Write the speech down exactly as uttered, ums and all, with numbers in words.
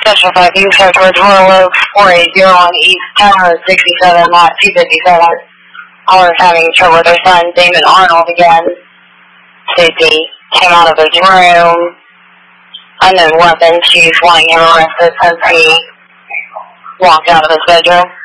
Central five, you can start towards Royal Oak, four eight zero on East Tower, sixty-seven, lot two fifty-seven. All is having trouble with their son, Damon Arnold, again. Safety came out of his room. Unknown weapon, she's wanting him arrested since he walked out of his bedroom.